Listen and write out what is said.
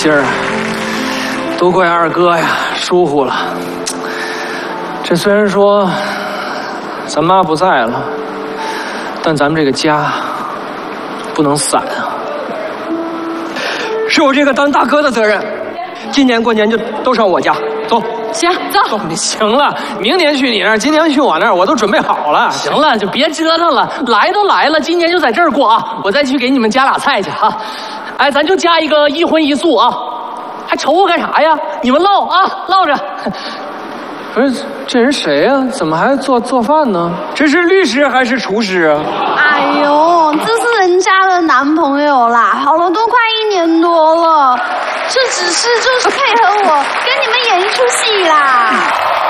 今儿多亏二哥呀，疏忽了。这虽然说咱妈不在了，但咱们这个家不能散啊。 是我这个当大哥的责任。今年过年就都上我家，走。 行，走。 你行了，明年去你那儿，今年去我那儿，我都准备好了。 行了，就别折腾了，来都来了，今年就在这儿过啊！我再去给你们加俩菜去哈。哎，咱就加一个一荤一素啊，还愁我干啥呀？你们唠啊，唠着。 不是，这人谁呀？怎么还做饭呢？ 这是律师还是厨师啊？ 哎呦，这是人家的男朋友啦，好了都快1年多了，这只是就是配合我跟你们演一出戏啦。